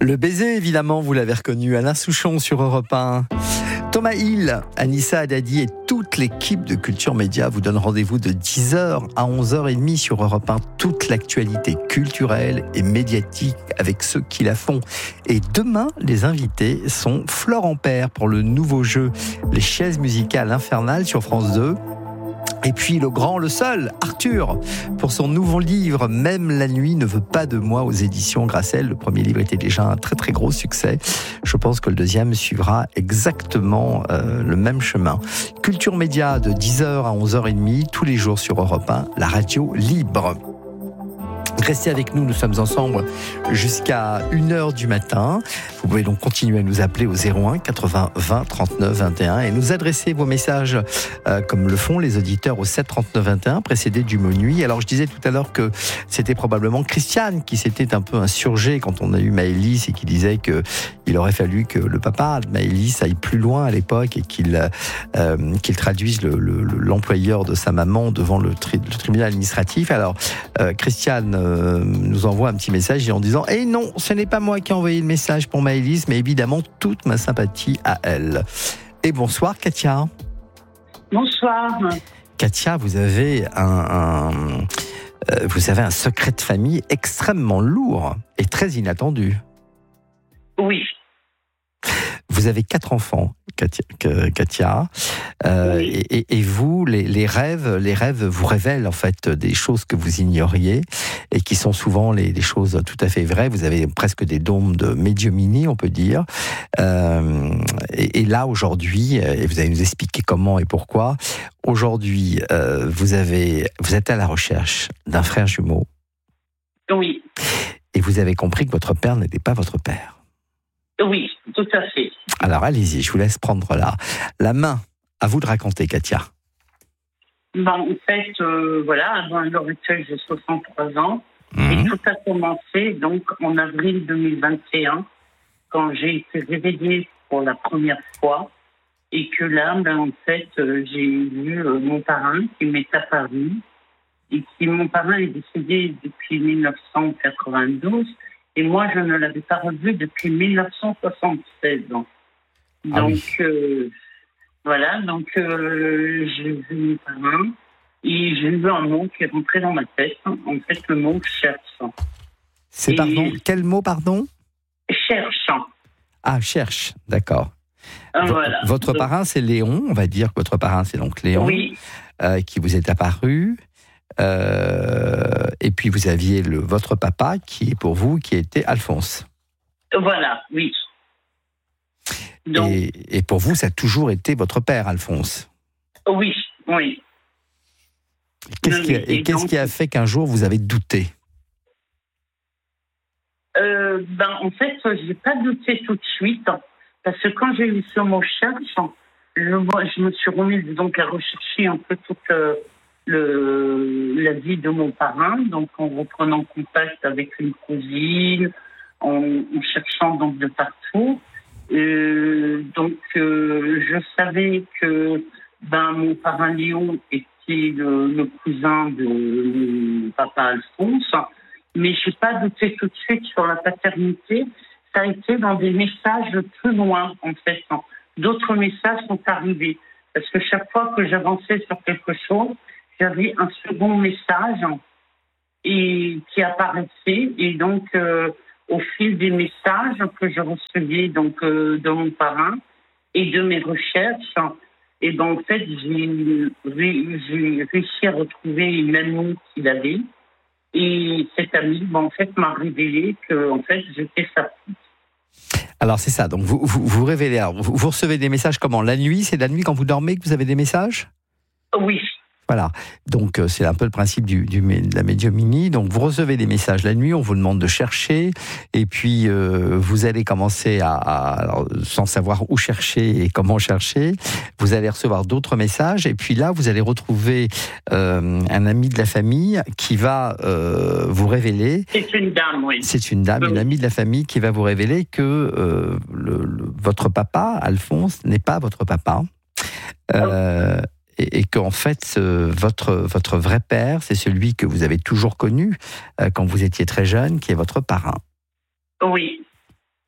Le baiser, évidemment, vous l'avez reconnu, Alain Souchon sur Europe 1. Thomas Hill, Anissa Haddadi et toute l'équipe de Culture Média vous donnent rendez-vous de 10h à 11h30 sur Europe 1. Toute l'actualité culturelle et médiatique avec ceux qui la font. Et demain, les invités sont Flore Ampère pour le nouveau jeu Les chaises musicales infernales sur France 2. Et puis le grand, le seul, Arthur, pour son nouveau livre « Même la nuit ne veut pas de moi » aux éditions Grasset. Le premier livre était déjà un très très gros succès. Je pense que le deuxième suivra exactement le même chemin. Culture Média de 10h à 11h30, tous les jours sur Europe 1, la radio libre. Restez avec nous, nous sommes ensemble jusqu'à 1h du matin. Vous pouvez donc continuer à nous appeler au 01 80 20 39 21 et nous adresser vos messages comme le font les auditeurs au 7 39 21, précédé du mot nuit. Alors je disais tout à l'heure que c'était probablement Christiane qui s'était un peu insurgée quand on a eu Maëlys et qui disait qu'il aurait fallu que le papa de Maëlys aille plus loin à l'époque et qu'il traduise l'employeur de sa maman devant le tribunal administratif. Alors Christiane nous envoie un petit message en disant « Eh non, ce n'est pas moi qui ai envoyé le message pour Maëlys, mais évidemment toute ma sympathie à elle. » Et bonsoir Katia. Bonsoir. Katia, vous avez vous avez un secret de famille extrêmement lourd et très inattendu. Oui. Vous avez 4 enfants, Katia. Oui. Et vous, les rêves vous révèlent en fait des choses que vous ignoriez et qui sont souvent les choses tout à fait vraies. Vous avez presque des dons de médiumnie, on peut dire. Et là, aujourd'hui, et vous allez nous expliquer comment et pourquoi, aujourd'hui, vous êtes à la recherche d'un frère jumeau. Oui. Et vous avez compris que votre père n'était pas votre père. Oui, tout à fait. Alors allez-y, je vous laisse prendre la main. À vous de raconter, Katia. En fait, voilà, avant le recueil, j'ai 63 ans. Et tout a commencé donc en avril 2021, quand j'ai été réveillée pour la première fois. Et que là, en fait, j'ai vu mon parrain qui m'est apparu. Et mon parrain est décédé depuis 1992. Et moi, je ne l'avais pas revu depuis 1976. Donc, oui. Voilà, donc j'ai vu mes parents et j'ai vu un mot qui est rentré dans ma tête. En fait, le mot « cherche ». C'est pardon, quel mot, pardon ? Cherche. Ah, cherche, d'accord. Voilà. Votre parrain, c'est Léon, on va dire que votre parrain, c'est donc Léon, oui. Qui vous est apparu. Et puis vous aviez votre papa qui est pour vous, qui était Alphonse. Voilà, oui. Donc, et pour vous, ça a toujours été votre père, Alphonse. Oui, oui. Qu'est-ce qui a fait qu'un jour vous avez douté ? En fait, j'ai pas douté tout de suite, parce que quand j'ai eu ce mot cherche, je me suis remise donc à rechercher un peu toute la vie de mon parrain, donc en reprenant contact avec une cousine, en cherchant donc de partout. Je savais que mon parrain Léon était le cousin de mon papa Alphonse, mais je n'ai pas douté tout de suite sur la paternité. Ça a été dans des messages plus loin, en fait. D'autres messages sont arrivés, parce que chaque fois que j'avançais sur quelque chose, j'avais un second message qui apparaissait, et donc au fil des messages que je recevais donc de mon parrain et de mes recherches, et en fait j'ai réussi à retrouver une amie qu'il avait, et cette amie en fait m'a révélé que en fait j'étais sa fille. Alors c'est ça, donc vous révélez, vous recevez des messages comment ? La nuit, c'est la nuit quand vous dormez que vous avez des messages ? Oui. Voilà, donc c'est un peu le principe de la médiumnie. Donc vous recevez des messages la nuit, on vous demande de chercher, et puis vous allez commencer alors, sans savoir où chercher et comment chercher, vous allez recevoir d'autres messages, et puis là vous allez retrouver un ami de la famille qui va vous révéler. C'est une dame, oui. C'est une dame, une amie de la famille qui va vous révéler que votre papa, Alphonse, n'est pas votre papa. Et qu'en fait, votre vrai père, c'est celui que vous avez toujours connu quand vous étiez très jeune, qui est votre parrain. Oui.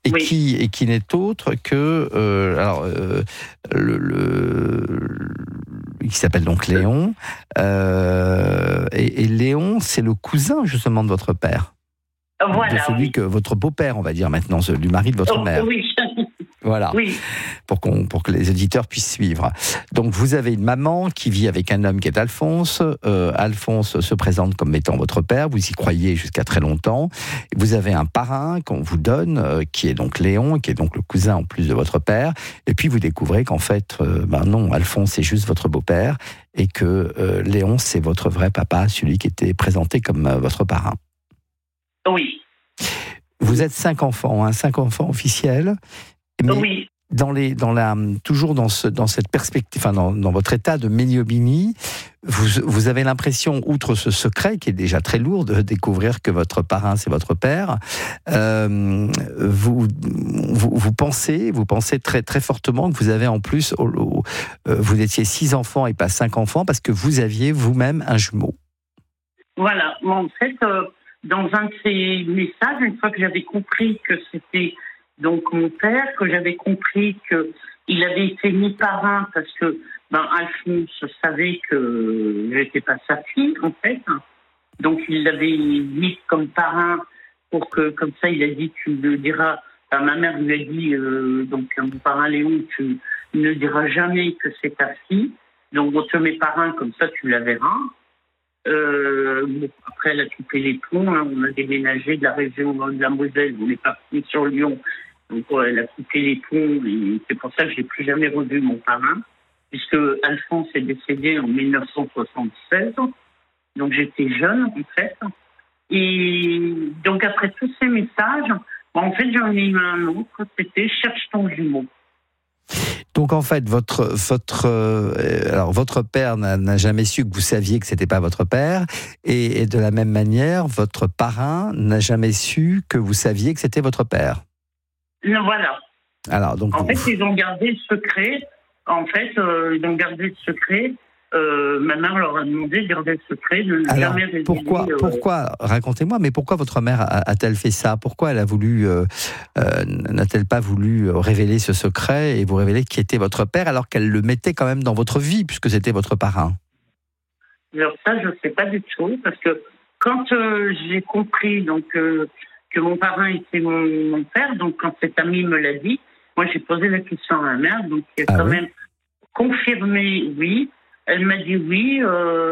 et qui n'est autre que qui s'appelle donc Léon. Et Léon, c'est le cousin justement de votre père. Voilà, de celui que votre beau-père, on va dire maintenant, du mari de votre mère. Oui. Voilà, oui. pour que les auditeurs puissent suivre. Donc vous avez une maman qui vit avec un homme qui est Alphonse. Alphonse se présente comme étant votre père, vous y croyez jusqu'à très longtemps. Vous avez un parrain qu'on vous donne, qui est donc Léon, qui est donc le cousin en plus de votre père. Et puis vous découvrez qu'en fait, non, Alphonse c'est juste votre beau-père, et que Léon c'est votre vrai papa, celui qui était présenté comme votre parrain. Oui. Vous êtes 5 enfants, 5 enfants officiels. Mais oui. Toujours dans cette perspective, dans votre état de méliobimie, vous avez l'impression, outre ce secret qui est déjà très lourd de découvrir que votre parrain c'est votre père, vous pensez très très fortement que vous avez en plus, vous étiez 6 enfants et pas 5 enfants parce que vous aviez vous-même un jumeau. Voilà. En fait, dans un de ces messages, une fois que j'avais compris que c'était donc mon père, que j'avais compris qu'il avait été mis parrain parce que Alphonse savait que je n'étais pas sa fille, en fait. Donc il l'avait mis comme parrain pour que, comme ça, il a dit, tu le diras. Ma mère lui a dit, donc à mon parrain Léon, tu ne diras jamais que c'est ta fille. Donc on te met parrain, comme ça tu la verras. Après, elle a coupé les plombs. On a déménagé de la région de la Moselle. On est parti sur Lyon. Donc, elle a coupé les plombs. Et c'est pour ça que je n'ai plus jamais revu mon parrain, puisque Alphonse est décédé en 1976. Donc, j'étais jeune, en fait. Et donc, après tous ces messages, en fait, j'en ai eu un autre. C'était « Cherche ton jumeau ». Donc en fait, votre père n'a jamais su que vous saviez que c'était pas votre père, et de la même manière, votre parrain n'a jamais su que vous saviez que c'était votre père. Non, voilà. Alors donc en fait, ils ont gardé le secret. Ma mère leur a demandé de garder le secret, de ne jamais révéler. Pourquoi racontez-moi, mais pourquoi votre mère a-t-elle fait ça? Pourquoi elle n'a-t-elle pas voulu révéler ce secret et vous révéler qui était votre père, alors qu'elle le mettait quand même dans votre vie, puisque c'était votre parrain? Alors ça, je ne sais pas du tout, parce que quand j'ai compris que mon parrain était mon père, donc quand cet ami me l'a dit, moi j'ai posé la question à ma mère, donc il a même confirmé oui. Elle m'a dit oui,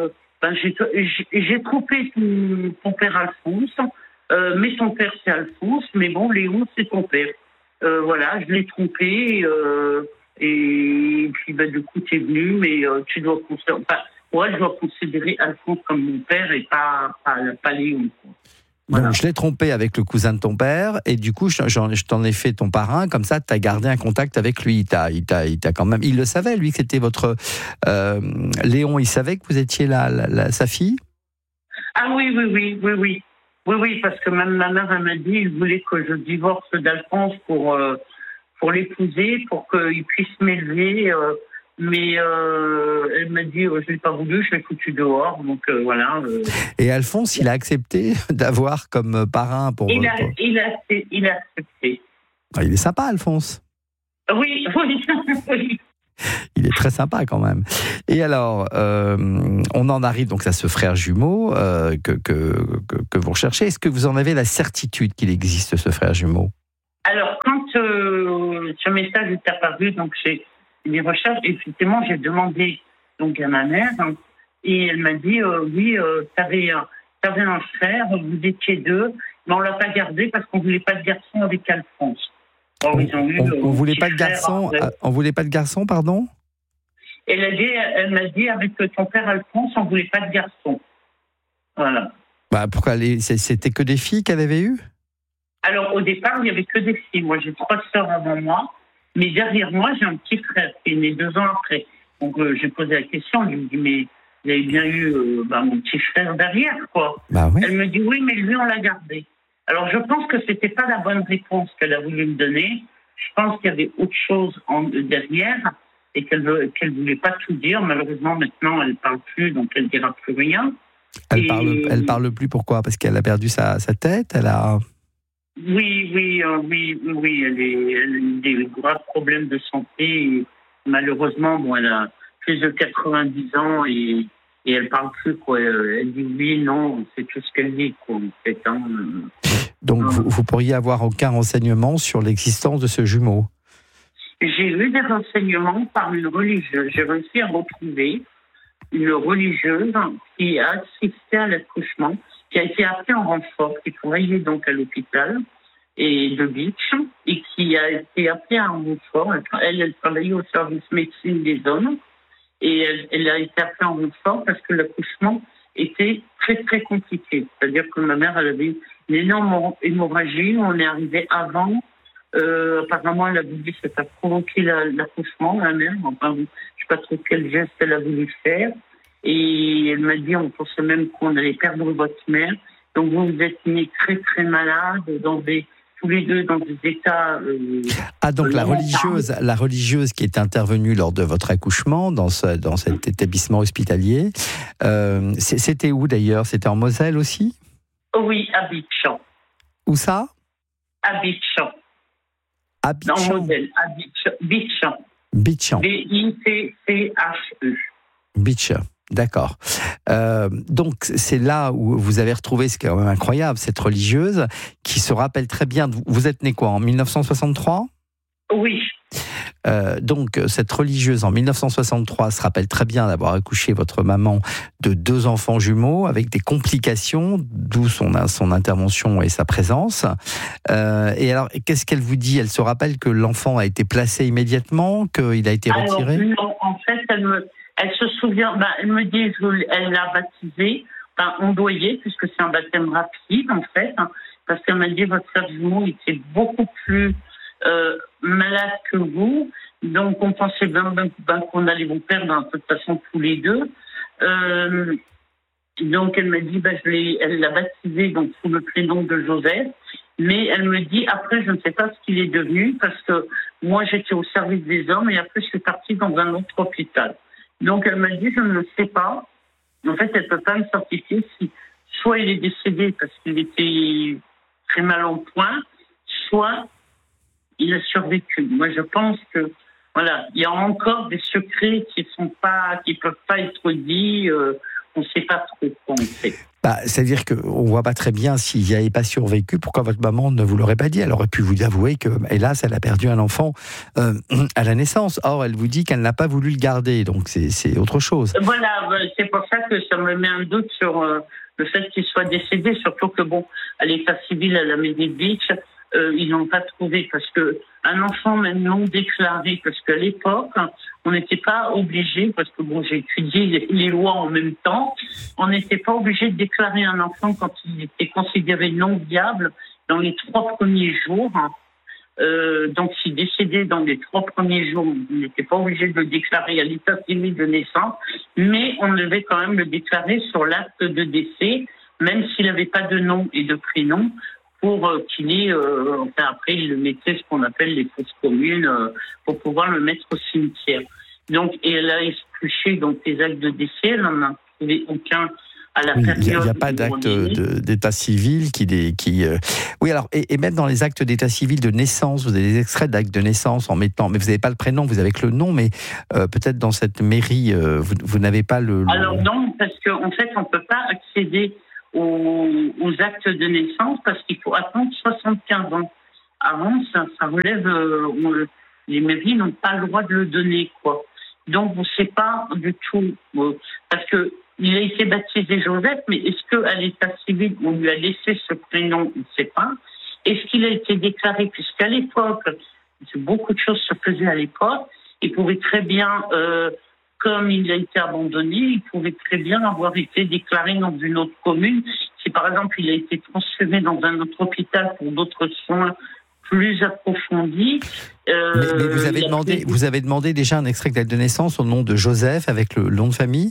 j'ai trompé ton père Alphonse, mais ton père c'est Alphonse, mais bon, Léon c'est ton père. Voilà, je l'ai trompé, et puis du coup t'es venu, mais tu dois je dois considérer Alphonse comme mon père et pas Léon. Voilà. Donc je l'ai trompé avec le cousin de ton père, et du coup je t'en ai fait ton parrain, comme ça tu as gardé un contact avec lui. Il t'a quand même, il le savait lui que c'était votre Léon, il savait que vous étiez sa fille? Ah oui, parce que même ma mère elle m'a dit, il voulait que je divorce d'Alphonse pour l'épouser, pour qu'il puisse m'élever. Mais elle m'a dit, je l'ai pas voulu, je l'ai foutu dehors, donc voilà. Et Alphonse, il a accepté d'avoir comme parrain pour... Il a accepté. Ah, il est sympa, Alphonse. Oui. Il est très sympa quand même. Et alors, on en arrive donc à ce frère jumeau que vous recherchez. Est-ce que vous en avez la certitude qu'il existe, ce frère jumeau? Alors, quand ce message est apparu, donc j'ai des recherches, effectivement, j'ai demandé donc à ma mère, et elle m'a dit oui, t'avais un frère, vous étiez 2, mais on l'a pas gardé parce qu'on voulait pas de garçon avec Alphonse. Alors, on voulait pas de garçon. On voulait pas de garçon, pardon. Elle m'a dit avec ton père Alphonse, on voulait pas de garçon. Voilà. Pourquoi c'était que des filles qu'elle avait eues? Alors au départ, il y avait que des filles. Moi, j'ai 3 sœurs avant moi. Mais derrière moi, j'ai un petit frère qui est né 2 ans après. Donc, j'ai posé la question. Je lui ai dit, mais vous avez bien eu mon petit frère derrière, quoi. Oui. Elle me dit, oui, mais lui, on l'a gardé. Alors, je pense que c'était pas la bonne réponse qu'elle a voulu me donner. Je pense qu'il y avait autre chose derrière et qu'elle voulait pas tout dire. Malheureusement, maintenant, elle parle plus, donc elle dira plus rien. Elle parle plus, pourquoi? Parce qu'elle a perdu sa tête? Elle a... Oui. Elle a des graves problèmes de santé. Et malheureusement, bon, elle a plus de 90 ans et elle parle plus, quoi. Elle dit oui, non, c'est tout ce qu'elle dit, quoi. En fait, hein. Donc, vous pourriez avoir aucun renseignement sur l'existence de ce jumeau? J'ai eu des renseignements par une religieuse. J'ai réussi à retrouver une religieuse qui a assisté à l'accouchement, qui a été appelée en renfort, qui travaillait donc à l'hôpital et de Beach, et qui a été appelée en renfort. Elle travaillait au service médecine des hommes, et elle a été appelée en renfort parce que l'accouchement était très très compliqué. C'est-à-dire que ma mère, elle avait une énorme hémorragie, on est arrivé avant. Apparemment, elle a voulu, ça a provoqué l'accouchement, la mère. Enfin, je ne sais pas trop quel geste elle a voulu faire. Et elle m'a dit, on pensait même qu'on allait perdre votre mère. Donc, vous êtes nés très, très malades, tous les deux dans des états... donc la religieuse qui est intervenue lors de votre accouchement dans cet établissement hospitalier, c'était où d'ailleurs? C'était en Moselle aussi? Oui, à Beach. Où ça? À Beach. Abidjan. Dans Moselle, à Beach. B-I-C-C-H-E. Beach, d'accord. Donc c'est là où vous avez retrouvé, ce qui est quand même incroyable, cette religieuse qui se rappelle très bien. Vous êtes né quoi, en 1963? Oui. Donc cette religieuse en 1963 se rappelle très bien d'avoir accouché votre maman de 2 enfants jumeaux avec des complications, d'où son intervention et sa présence. Et alors, qu'est-ce qu'elle vous dit? Elle se rappelle que l'enfant a été placé immédiatement, qu'il a été retiré? Alors, non, en fait, elle se souvient, elle me dit, elle l'a baptisé, ondoyé, puisque c'est un baptême rapide, en fait, parce qu'elle m'a dit, votre frère jumeau était beaucoup plus malade que vous, donc on pensait bien qu'on allait vous perdre de toute façon tous les deux. Donc elle m'a dit, elle l'a baptisé donc sous le prénom de Joseph, mais elle me dit après je ne sais pas ce qu'il est devenu parce que moi j'étais au service des hommes et après je suis partie dans un autre hôpital. Donc elle m'a dit je ne le sais pas. En fait elle peut pas me certifier si soit il est décédé parce qu'il était très mal en point, soit il a survécu. Moi, je pense que voilà, il y a encore des secrets qui peuvent pas être dits. On ne sait pas trop quoi on fait. C'est-à-dire qu'on ne voit pas très bien s'il n'y avait pas survécu. Pourquoi votre maman ne vous l'aurait pas dit? Elle aurait pu vous avouer que, hélas, elle a perdu un enfant à la naissance. Or, elle vous dit qu'elle n'a pas voulu le garder. Donc, c'est autre chose. Voilà, c'est pour ça que ça me met un doute sur le fait qu'il soit décédé. Surtout que, à l'état civil, à la Mairie de Beach, ils n'ont pas trouvé parce que un enfant même non déclaré, parce qu'à l'époque on n'était pas obligé, parce que j'ai étudié les lois en même temps, on n'était pas obligé de déclarer un enfant quand il était considéré non viable dans les 3 premiers jours. Donc s'il décédait dans les 3 premiers jours, on n'était pas obligé de le déclarer à l'état civil de naissance, mais on devait quand même le déclarer sur l'acte de décès, même s'il n'avait pas de nom et de prénom, pour qu'il ait, après il le mettait ce qu'on appelle les fosses communes, pour pouvoir le mettre au cimetière. Donc, et elle a épluché donc les actes de décès, elle n'en a trouvé aucun à la période. Il n'y a pas d'acte d'état civil qui Oui, alors, et même dans les actes d'état civil de naissance, vous avez des extraits d'actes de naissance en mettant, mais vous n'avez pas le prénom, vous avez que le nom, mais peut-être dans cette mairie, vous n'avez pas le... Alors non, parce qu'en fait, on ne peut pas accéder aux actes de naissance parce qu'il faut attendre 75 ans. Avant, ça relève... les mairies n'ont pas le droit de le donner, quoi. Donc, on ne sait pas du tout. Parce qu'il a été baptisé Joseph, mais est-ce qu'à l'état civil, on lui a laissé ce prénom? On ne sait pas. Est-ce qu'il a été déclaré? Puisqu'à l'époque, beaucoup de choses se faisaient à l'époque, il pouvait très bien... comme il a été abandonné, il pouvait très bien avoir été déclaré dans une autre commune. Si par exemple il a été transféré dans un autre hôpital pour d'autres soins plus approfondis. Mais vous avez demandé déjà un extrait d'acte de naissance au nom de Joseph avec le nom de famille?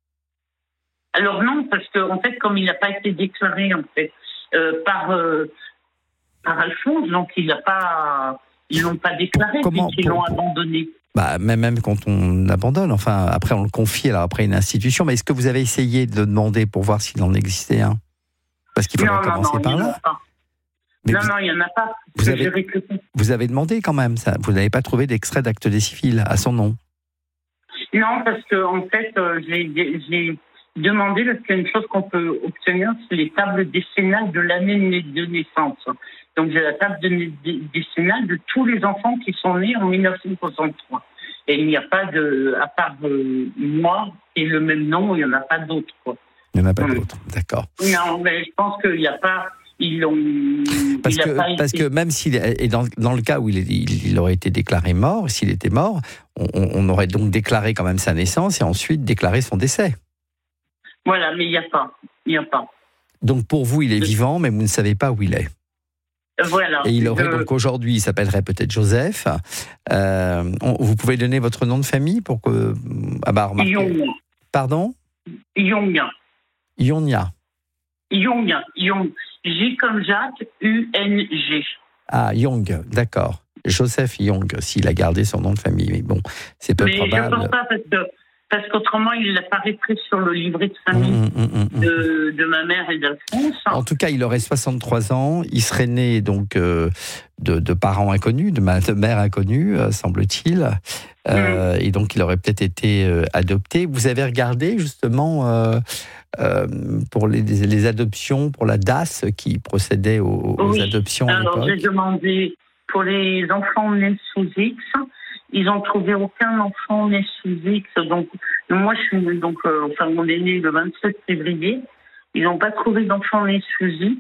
Alors non, parce que en fait, comme il n'a pas été déclaré en fait par Alphonse, donc ils l'ont pas déclaré, puisqu'ils l'ont abandonné. Même quand on abandonne, enfin, après on le confie après une institution, mais est-ce que vous avez essayé de le demander pour voir s'il en existait un? Parce qu'il faudrait commencer par là. Mais non, il n'y en a pas. Vous avez demandé quand même ça. Vous n'avez pas trouvé d'extrait d'acte des civils à son nom? Non, parce que en fait, j'ai demandé, parce qu'il y a une chose qu'on peut obtenir, c'est les tables décennales de l'année de naissance. Donc j'ai la table décennale de tous les enfants qui sont nés en 1963. Et il n'y a pas à part moi et le même nom, il n'y en a pas d'autres, quoi. Il n'y en a pas d'autres, d'accord. Non, mais je pense qu'il n'y a pas... Parce que même s'il est dans le cas où il aurait été déclaré mort, s'il était mort, on aurait donc déclaré quand même sa naissance et ensuite déclaré son décès. Voilà, mais il n'y a pas. Donc pour vous, il est vivant, mais vous ne savez pas où il est. Voilà. Et il aurait donc aujourd'hui, il s'appellerait peut-être Joseph. Vous pouvez donner votre nom de famille pour que... Young. Pardon? Young. Yonya. Young. J comme Jacques, U-N-G. Ah, Young, d'accord. Joseph Young, s'il a gardé son nom de famille. Mais bon, c'est peu probable. Mais je ne pense pas, parce qu'autrement, il apparaîtrait sur le livret de famille de ma mère et d'Alphonse. En tout cas, il aurait 63 ans. Il serait né donc de parents inconnus, de mère inconnue, semble-t-il. Et donc, il aurait peut-être été adopté. Vous avez regardé justement pour les adoptions, pour la DAS qui procédait aux adoptions à l'époque. Alors, j'ai demandé pour les enfants nés sous X. Ils n'ont trouvé aucun enfant né sous X. Donc, moi, je suis on est né le 27 février. Ils n'ont pas trouvé d'enfant né sous X.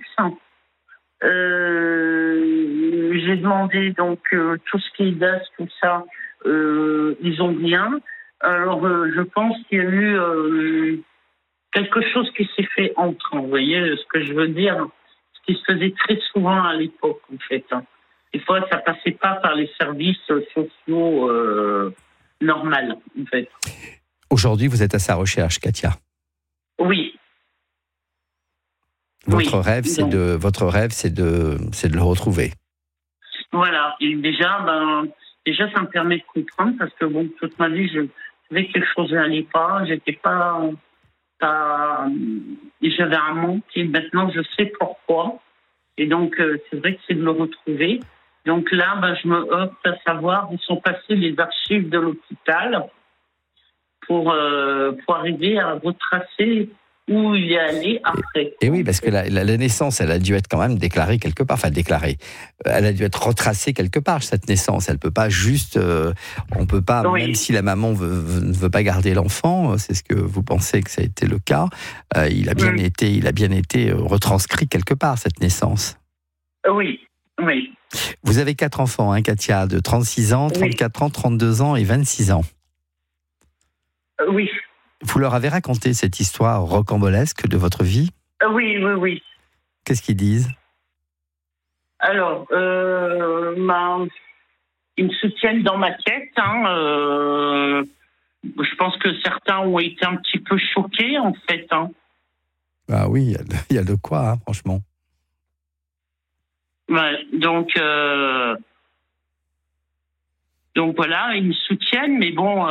J'ai demandé donc tout ce qui est DAS, tout ça. Ils ont rien. Alors, je pense qu'il y a eu quelque chose qui s'est fait entre. Vous voyez ce que je veux dire? Ce qui se faisait très souvent à l'époque, en fait. Des fois, ça passait pas par les services sociaux normaux, en fait. Aujourd'hui, vous êtes à sa recherche, Katia. Oui. Votre rêve, c'est de le retrouver. Voilà. Et déjà, ça me permet de comprendre parce que toute ma vie, je savais que les choses n'allaient pas. J'étais pas. J'avais un manque et maintenant, je sais pourquoi. Et donc, c'est vrai que c'est de le retrouver. Donc là, je me heurte à savoir où sont passées les archives de l'hôpital pour arriver à retracer où il est allé après. Et oui, parce que la naissance, elle a dû être quand même déclarée quelque part. Enfin, déclarée. Elle a dû être retracée quelque part, cette naissance. Elle peut pas juste... on peut pas, même si la maman ne veut pas garder l'enfant, c'est ce que vous pensez que ça a été le cas, il a bien été retranscrit quelque part, cette naissance. Oui. Vous avez 4 enfants, hein, Katia, de 36 ans, 34 ans, 32 ans et 26 ans. Oui. Vous leur avez raconté cette histoire rocambolesque de votre vie? Oui. Qu'est-ce qu'ils disent? Alors, ils me soutiennent dans ma quête. Je pense que certains ont été un petit peu choqués, en fait. Ah oui, il y a de quoi, franchement. Ouais, donc voilà, ils me soutiennent, mais bon,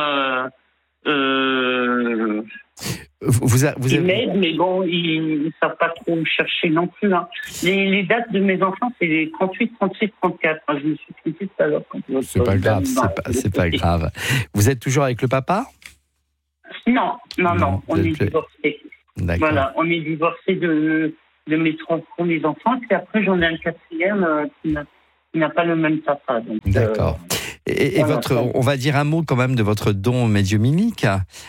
ils m'aident, mais bon, ils ne savent pas trop me chercher non plus. Les dates de mes enfants, c'est les 38, 37, 34. Je me suis trompée tout à l'heure. C'est pas grave, c'est pas grave. Vous êtes toujours avec le papa? Non, on est divorcés. D'accord. Voilà, on est divorcés de mes 3 premiers enfants, puis après j'en ai un 4e qui n'a pas le même papa. Donc, d'accord. Et voilà, on va dire un mot quand même de votre don médiumnique.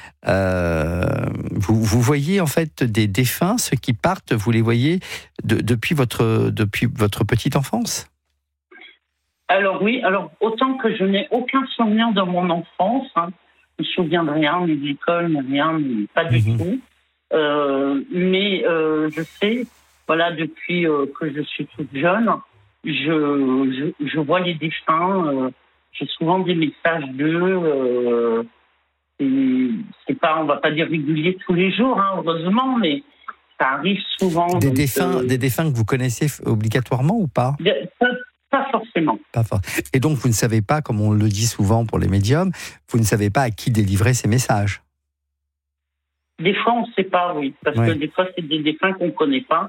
Vous voyez en fait des défunts, ceux qui partent, vous les voyez depuis votre petite enfance? Alors oui, autant que je n'ai aucun souvenir de mon enfance, je ne me souviens de rien, ni de l'école, ni rien, pas du tout. Mais je sais, voilà, depuis que je suis toute jeune, je vois les défunts. J'ai souvent des messages d'eux. C'est pas, on va pas dire régulier tous les jours, heureusement, mais ça arrive souvent. Des défunts que vous connaissez obligatoirement ou pas? Pas forcément. Et donc vous ne savez pas, comme on le dit souvent pour les médiums, vous ne savez pas à qui délivrer ces messages? Des fois, on ne sait pas, oui, parce que des fois, c'est des défunts qu'on ne connaît pas.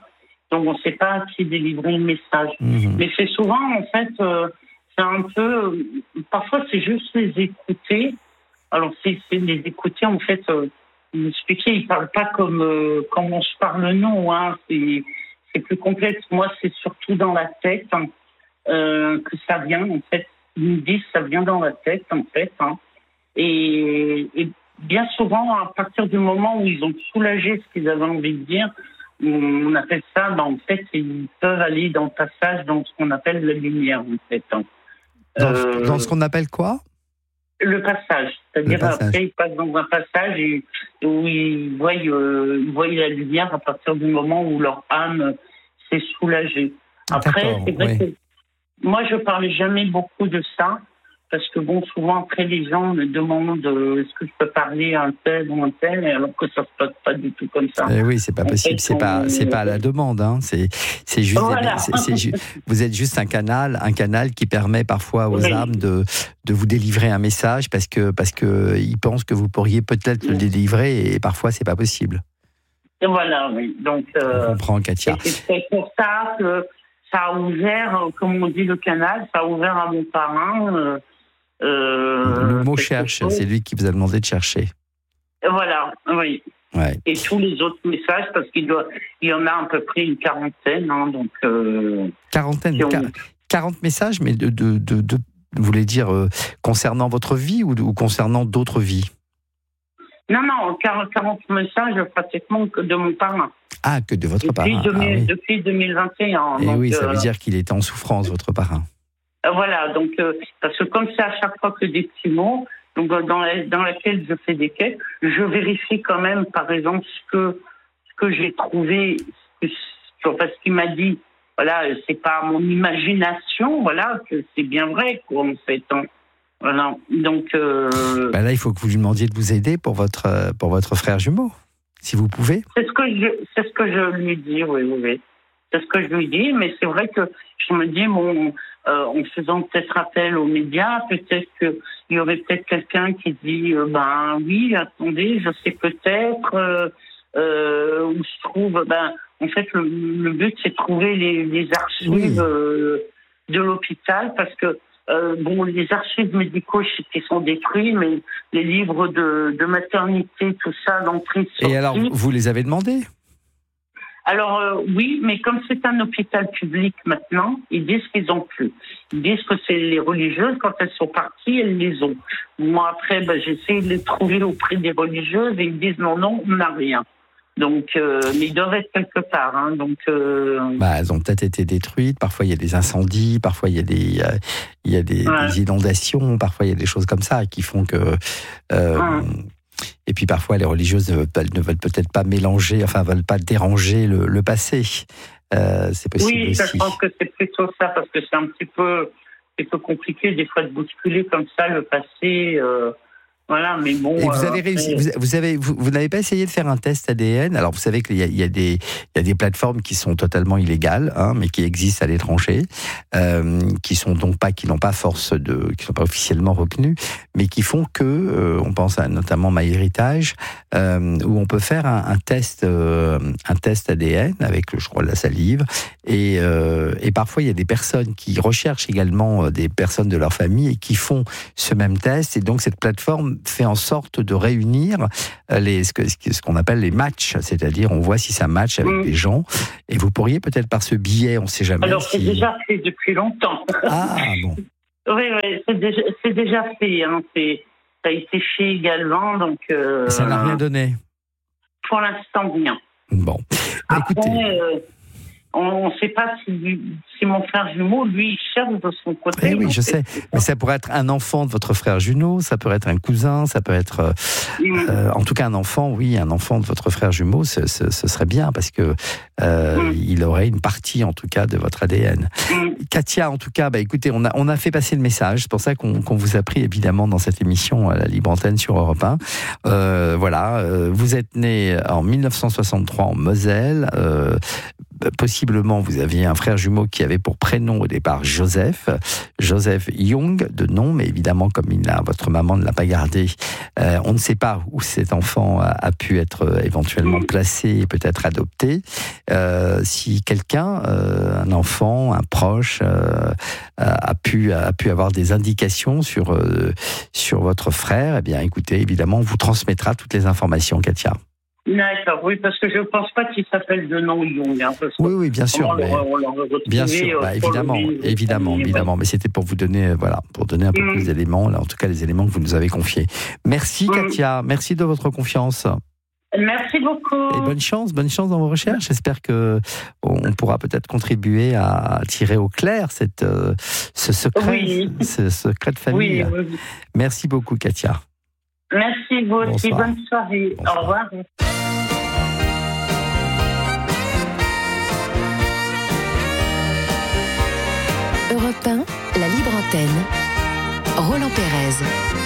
Donc, on ne sait pas à qui délivrer le message. Mais c'est souvent, en fait, c'est un peu... parfois, c'est juste les écouter. Alors, c'est les écouter, en fait, vous expliquer, ils ne parlent pas comme on se parle nous. Hein. C'est plus complexe. Moi, c'est surtout dans la tête que ça vient, en fait. Ils me disent ça vient dans la tête, en fait. Hein. Et bien souvent, à partir du moment où ils ont soulagé ce qu'ils avaient envie de dire, on appelle ça, en fait, ils peuvent aller dans le passage, dans ce qu'on appelle la lumière, en fait. Hein. Dans ce qu'on appelle quoi ? Le passage. C'est-à-dire, après, ils passent dans un passage où ils voient la lumière à partir du moment où leur âme s'est soulagée. Après, c'est vrai que moi, je ne parlais jamais beaucoup de ça, parce que, souvent, après, les gens me demandent est-ce que je peux parler à un tel ou un tel, alors que ça ne se passe pas du tout comme ça. Oui, c'est pas possible. C'est pas à la demande. Hein. C'est juste. Voilà. Vous êtes juste un canal qui permet parfois aux âmes de vous délivrer un message parce que ils pensent que vous pourriez peut-être le délivrer et parfois c'est pas possible. Et voilà, oui. Donc. On comprend, Katia. C'est pour ça que ça a ouvert, comme on dit, le canal, ça a ouvert à mon parrain. Le mot cherche, c'est lui qui vous a demandé de chercher. Voilà, oui. Ouais. Et tous les autres messages, parce qu'il y en a à peu près une quarantaine. Hein, donc, 40 messages, mais vous voulez dire concernant votre vie ou concernant d'autres vies ? Non, 40 messages pratiquement que de mon parrain. Ah, que de votre parrain. Depuis 2021. Et donc, oui, ça veut dire qu'il était en souffrance, votre parrain. Voilà, donc, parce que comme c'est à chaque fois que des petits mots, donc dans laquelle je fais des quêtes, je vérifie quand même, par exemple, ce que j'ai trouvé, ce qu'il m'a dit. Voilà, c'est pas mon imagination, voilà, que c'est bien vrai, quoi, en fait. Hein. Voilà, donc. Là, il faut que vous lui demandiez de vous aider pour votre frère jumeau, si vous pouvez. C'est ce que je lui dis, oui. C'est ce que je lui dis, mais c'est vrai que je me dis, en faisant peut-être appel aux médias, peut-être qu'il y aurait peut-être quelqu'un qui dit, oui, attendez, je sais peut-être où se trouve. En fait, le but, c'est de trouver les archives de l'hôpital, parce que les archives médicaux qui sont détruits, mais les livres de maternité, tout ça, d'entrée. Et alors, vous les avez demandés ? Alors oui, mais comme c'est un hôpital public maintenant, ils disent qu'ils ont plus. Ils disent que c'est les religieuses, quand elles sont parties, elles les ont. Moi après, j'essaie de les trouver auprès des religieuses et ils disent non, on n'a rien. Donc, mais ils doivent être quelque part. Hein, donc, elles ont peut-être été détruites. Parfois, il y a des incendies. Parfois, il y a des inondations. Parfois, il y a des choses comme ça qui font que. Et puis parfois, les religieuses ne veulent peut-être pas mélanger, veulent pas déranger le passé. C'est possible aussi. Oui, je pense que c'est plutôt ça, parce que c'est un petit peu compliqué des fois de bousculer comme ça le passé. Voilà, mais bon. Et vous avez réussi. Vous n'avez pas essayé de faire un test ADN ? Alors, vous savez qu'il y a des plateformes qui sont totalement illégales, mais qui existent à l'étranger, qui n'ont pas officiellement reconnues, mais qui font que, on pense à notamment MyHéritage, où on peut faire un test ADN avec, je crois, la salive, et parfois il y a des personnes qui recherchent également des personnes de leur famille et qui font ce même test, et donc cette plateforme fait en sorte de réunir ce qu'on appelle les matchs, c'est-à-dire on voit si ça match avec des gens, et vous pourriez peut-être par ce biais, on ne sait jamais. Alors c'est déjà fait depuis longtemps. Ah bon. Oui, c'est déjà fait. Hein. Ça a été fait également, donc. Ça n'a rien donné. Pour l'instant, rien. Bon. Après, écoutez. On ne sait pas si mon frère jumeau, lui, il cherche de son côté. Oui, je sais. Mais ça pourrait être un enfant de votre frère jumeau, ça peut être un cousin, ça peut être... en tout cas, un enfant de votre frère jumeau, ce serait bien, parce que il aurait une partie, en tout cas, de votre ADN. Katia, en tout cas, écoutez, on a fait passer le message. C'est pour ça qu'on vous a pris, évidemment, dans cette émission à la Libre Antenne sur Europe 1. Vous êtes né en 1963 en Moselle. possiblement vous aviez un frère jumeau qui avait pour prénom au départ Joseph Young de nom, mais évidemment comme votre maman ne l'a pas gardé, on ne sait pas où cet enfant a pu être éventuellement placé et peut-être adopté. Si quelqu'un, un enfant, un proche, a pu avoir des indications sur votre frère, eh bien écoutez, évidemment on vous transmettra toutes les informations, Katia. D'accord, oui, parce que je ne pense pas qu'il s'appelle de nom Young. Oui, bien sûr. Bien sûr, évidemment. Mais c'était pour vous donner, pour donner un peu plus d'éléments, là, en tout cas les éléments que vous nous avez confiés. Merci Katia, merci de votre confiance. Merci beaucoup. Et bonne chance dans vos recherches. J'espère que on pourra peut-être contribuer à tirer au clair ce secret, ce secret de famille. Oui. Merci beaucoup Katia. Merci, vous aussi. Bonne soirée. Bonsoir. Au revoir. Europe 1, la libre antenne. Roland Pérez.